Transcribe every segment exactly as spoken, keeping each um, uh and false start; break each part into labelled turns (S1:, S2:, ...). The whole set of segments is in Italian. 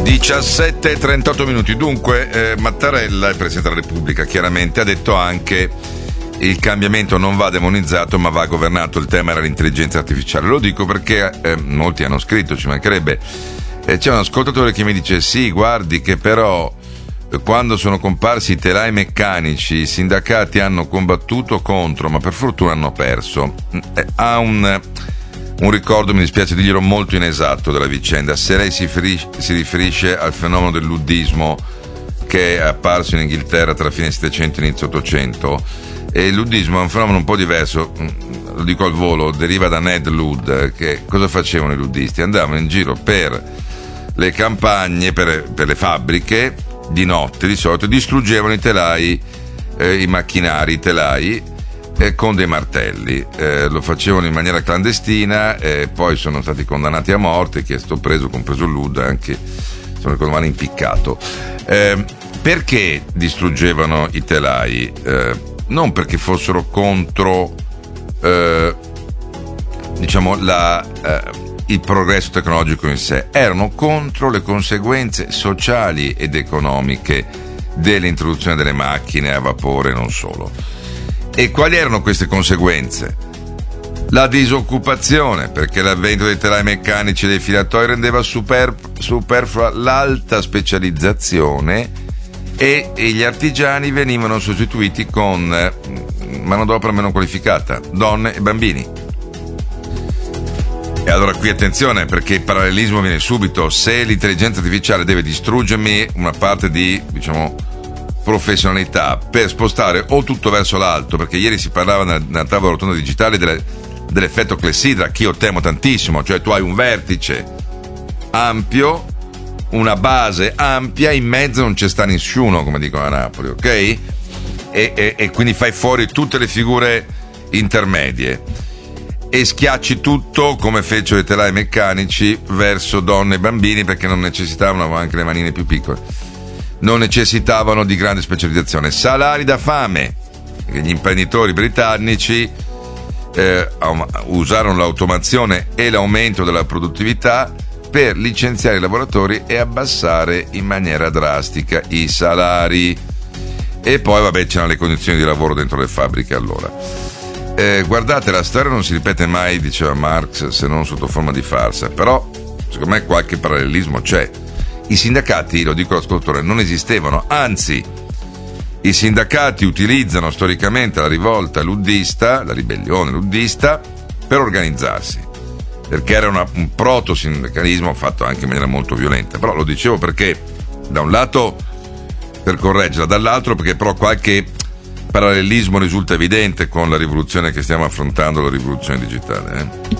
S1: diciassette e trentotto minuti. Dunque, eh, Mattarella, il Presidente della Repubblica, chiaramente ha detto anche il cambiamento non va demonizzato ma va governato. Il tema era l'intelligenza artificiale. Lo dico perché eh, molti hanno scritto, ci mancherebbe. Eh, c'è un ascoltatore che mi dice: sì, guardi che però eh, quando sono comparsi i telai meccanici i sindacati hanno combattuto contro, ma per fortuna hanno perso. Eh, ha un... Un ricordo, mi dispiace dirglielo, molto inesatto della vicenda. Se lei si riferisce, si riferisce al fenomeno del luddismo che è apparso in Inghilterra tra fine Settecento e inizio Ottocento, e il luddismo è un fenomeno un po' diverso, lo dico al volo, deriva da Ned Ludd. Che cosa facevano i luddisti? Andavano in giro per le campagne, per, per le fabbriche, di notte di solito, distruggevano i telai, eh, i macchinari, i telai, Eh, con dei martelli. Eh, lo facevano in maniera clandestina, e poi sono stati condannati a morte. Chi è stato preso, compreso Ludd, anche, sono ricordo male, impiccato. Eh, perché distruggevano i telai? Eh, non perché fossero contro eh, diciamo la, eh, il progresso tecnologico in sé, erano contro le conseguenze sociali ed economiche dell'introduzione delle macchine a vapore, non solo. E quali erano queste conseguenze? La disoccupazione, perché l'avvento dei telai meccanici e dei filatoi rendeva super, superflua l'alta specializzazione, e, e gli artigiani venivano sostituiti con eh, manodopera meno qualificata, donne e bambini. E allora qui attenzione, perché il parallelismo viene subito. Se l'intelligenza artificiale deve distruggermi una parte di, diciamo, professionalità per spostare o tutto verso l'alto, perché ieri si parlava nella, nella tavola rotonda digitale delle, dell'effetto clessidra, che io temo tantissimo, cioè tu hai un vertice ampio, una base ampia, in mezzo non c'è sta nessuno, come dicono a Napoli, ok? E, e, e quindi fai fuori tutte le figure intermedie e schiacci tutto, come fecero i telai meccanici, verso donne e bambini, perché non necessitavano anche le manine più piccole. Non necessitavano di grande specializzazione. Salari da fame, perché gli imprenditori britannici eh, usarono l'automazione e l'aumento della produttività per licenziare i lavoratori e abbassare in maniera drastica i salari. E poi vabbè, c'erano le condizioni di lavoro dentro le fabbriche. Allora eh, guardate, la storia non si ripete mai, diceva Marx, se non sotto forma di farsa. Però secondo me qualche parallelismo c'è. I sindacati, lo dico all'ascoltatore, non esistevano, anzi i sindacati utilizzano storicamente la rivolta luddista, la ribellione luddista, per organizzarsi, perché era una, un proto-sindacalismo fatto anche in maniera molto violenta. Però lo dicevo perché, da un lato per correggerla, dall'altro perché però qualche parallelismo risulta evidente con la rivoluzione che stiamo affrontando, la rivoluzione digitale. Eh?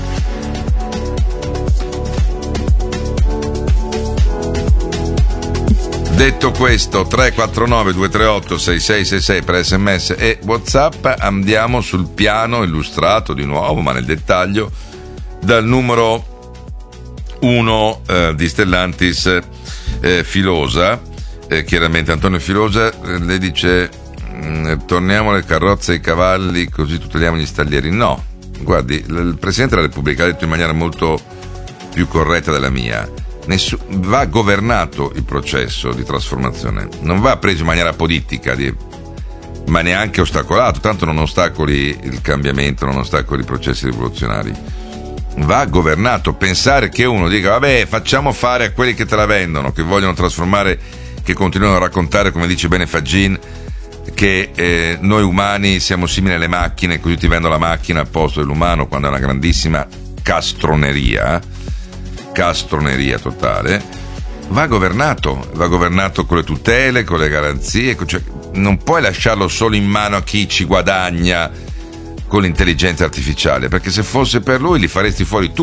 S1: Detto questo, tre quattro nove due tre otto sei sei sei sei per sms e WhatsApp, andiamo sul piano illustrato di nuovo, ma nel dettaglio, dal numero uno eh, di Stellantis, eh, Filosa. Eh, chiaramente Antonio Filosa eh, le dice: torniamo alle carrozze e ai cavalli, così tuteliamo gli staglieri. No, guardi, il Presidente della Repubblica ha detto in maniera molto più corretta della mia: Nessu- va governato il processo di trasformazione, non va preso in maniera politica, di, ma neanche ostacolato, tanto non ostacoli il cambiamento, non ostacoli i processi rivoluzionari. Va governato. Pensare che uno dica vabbè, facciamo fare a quelli che te la vendono, che vogliono trasformare, che continuano a raccontare, come dice bene Fagin, che eh, noi umani siamo simili alle macchine, così ti vendo la macchina al posto dell'umano, quando è una grandissima castroneria castroneria totale. Va governato, va governato con le tutele, con le garanzie, cioè, non puoi lasciarlo solo in mano a chi ci guadagna con l'intelligenza artificiale, perché se fosse per lui li faresti fuori tutti.